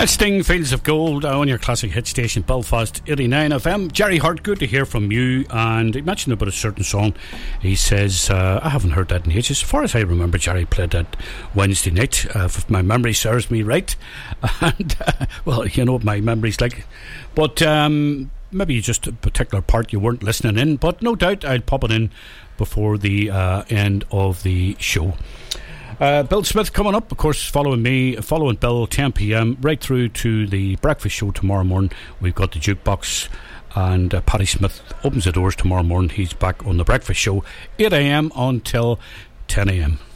Sting, Fields of Gold on your classic hit station Belfast 89 FM. Jerry Hart, good to hear from you. And he mentioned about a certain song. He says, I haven't heard that in ages. As far as I remember, Jerry played that Wednesday night, if my memory serves me right. And well, you know what my memory's like. But maybe just a particular part you weren't listening in, but no doubt I'll pop it in before the end of the show. Bill Smith coming up, of course, following Bill, 10 p.m, right through to the breakfast show tomorrow morning. We've got the jukebox, and Paddy Smith opens the doors tomorrow morning. He's back on the breakfast show, 8 a.m. until 10 a.m.